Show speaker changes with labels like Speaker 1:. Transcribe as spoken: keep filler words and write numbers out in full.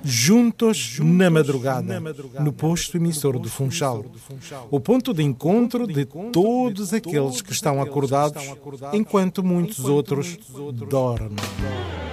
Speaker 1: juntos na madrugada, no posto emissor do Funchal. O ponto de encontro de todos aqueles que estão acordados, enquanto muitos outros dormem.